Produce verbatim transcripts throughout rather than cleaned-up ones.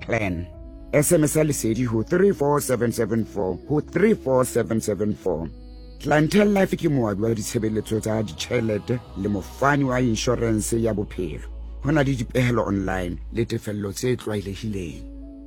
clan. S M S lesedi ho three four seven seven four ho three four seven seven four. Clientele Life ke moabi wa ditshebeletso tsa ditjhelete le mofani wa insurance ya bophelo. Hona le dipehelo online le tefello tse tlwaelehileng.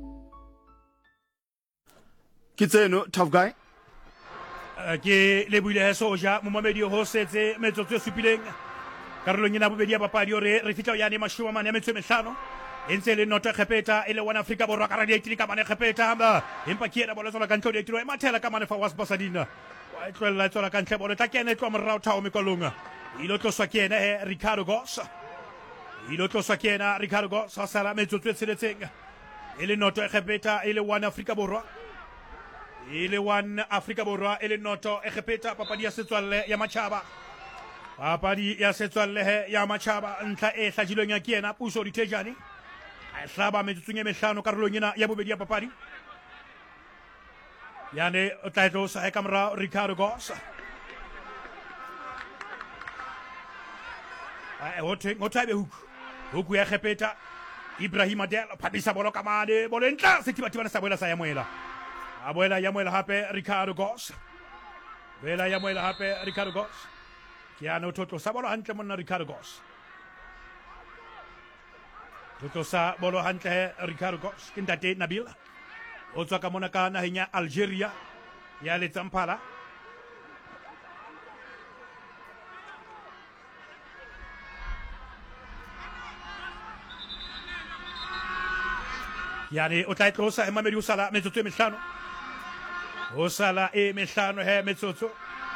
Ke tseno tough guy. Ke le buile he soja mo mamedi ho setse metsotso e supileng karolong ena bobedi ya papadi ore re fitla yana mashoma mane metso mehlano entse le nota khepeta ile wana Afrika borwa ka radio itli ka mane khepeta ba empa ke ena bola sola ka ntlo ditiro e mathela ka mane fa was basadina wa itlwela tsola ka ntle bola tla kene tlo morao thao mekolonga ilo tloswa ke ena he Ricardo Goss ilo tloswa ke ena Ricardo Goss sa sala metsotso e tseletseng ile nota khepeta ile wana Afrika borwa ile wana Afrika borwa ile noto e khepeta papadi ya setswalle ya Machaba papadi ya setswalle he ya Machaba ntla e hlajilweng ya ke ena puso ditejane a hlaba metsotso e mehlano karolong ena ya bobedi ya papadi yane o tla tlo sa ka mora Ricardo Goss ai hote ngotabe huku huku ya khepeta Ibrahim Adel phabisa bolo ka mane bolo entla setibatibana sa boela sa ya moela abuela ya moela hape Ricardo Goss bela ya moela hape Ricardo Goss kiano toto sa bolo hantle monna Ricardo Goss toto sa bolo hantle Ricardo Goss kintate Nabil o tswa ka mona ka naheng ya Algeria ya letsampala yani o tla tlosa e Mamelodi Sala metsotso e mehlano o sala e mehlano he metsotso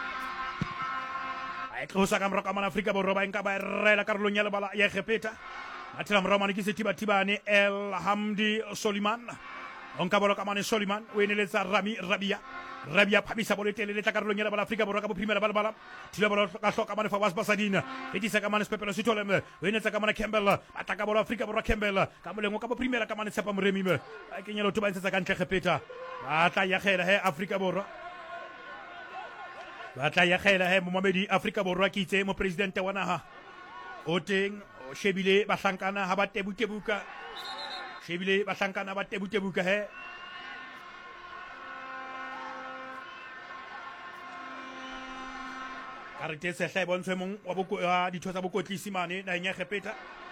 ai tlosa ka moraka mana Afrika borwa ba nka ba rela karolong ya lebala ya khepeta atela morama ke setiba tibane El Hamdi Soliman onka bolo ka mane Soliman o eneletsa Rami Rabia Rabia phabisa bolo tele le tla karolong ya lebala Afrika borwa ka bo primera bala bala tila bolo ka hloka mane fa was basadina e disa ka mane Pepelo Sitoleme o enetsa ka mane Campbell ataka bolo Afrika borwa Campbell ka molengo ka bo primera ka mane Tshepa Moremi me a kenyelo to ba ntsetsa ka ntle khepeta ba tla ya khela he Afrika borwa ba tla ya khela he Momamedi Afrika borwa ke itse mo president wa naha o teng o shebile ba hlankana ha ba tebutebuka shebile ba hlankana ba tebutebuka he karete se hle bontswe mong wa boko ya ditho tsa bokotlisi mane na nya khepeta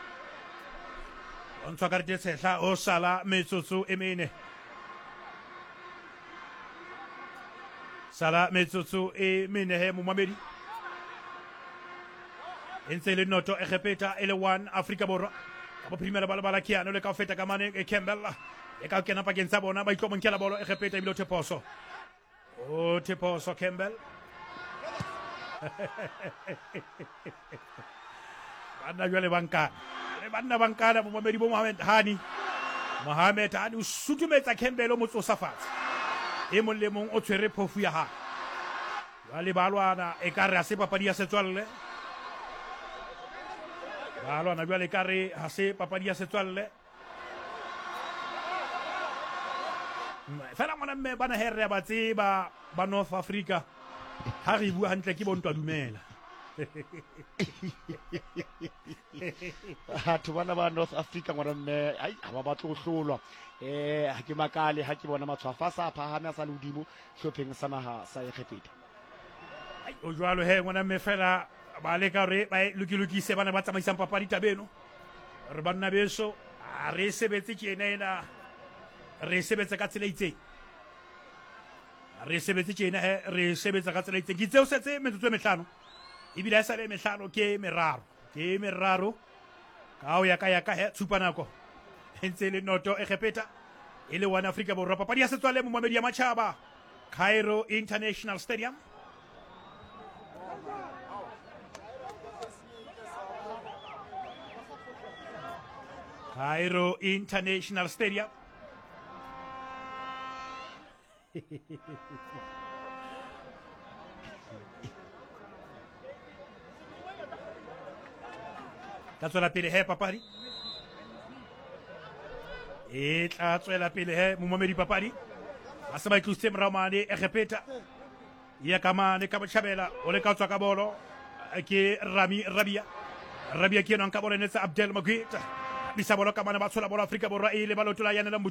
on tswa karete se hla o sala metsotso e mene sala metsotso e mene he Momamedi entse le noto e khepeta ele one Afrika borwa ka bo primera bala bala kiano le ka feta ka mane e Campbell e ka kena pa kensa bona ba itlomong kela bolo e khepeta ibilo Teposo o Teposo Campbell bana jwale banka le bana banka na Momamedi bo Mohamed Hani Mohamed Hani o sutumetsa Campbell o motsosa fatshe e mong le mong o tshwere phofu ya ha jwale balwana e ka re a se papadi ya setswalle balwana jwale e ka re ha se papadi ya setswalle fela mona mme bana herre ba tseba ba North Africa ha re bua hantle ke bontwa dumela batho bana ba North Africa ngwana mme ai ha ba batlo hlolwa eh ha ke makale ha ke bona matshwafa sa phahame sa ludimo shopping sa naha sa khepeta ai o jwalo he ngwana mme fela ba le ka re ba lukilukise bana ba tsamaisang papadi tabeno re banna beso a re sebetse ke ena ena re sebetse ka tsela itseng re sebetse ke ena he re sebetsa ka tsela itseng ke tseo setse metsotso e mehlano ibile a sale mehlano ke meraro ke meraro ka o ya ka ya ka he tshupanako entse le noto e khepeta ile one Afrika borwa papadi ya setswalle Momamedi ya Machaba Cairo International Stadium Cairo International Stadium tla tswela pele he papadi e tla tswela pele he Momamedi papadi a se ba itlositse morao mane e khepeta ya ka mane ka Botjhabela o le ka tswa ka bolo ke Rami Rabia Rabia ke ena ka bolo netsa Abdel Magwita bisa bolo ka mane ba tshola bolo Afrika borwa e le balotola yana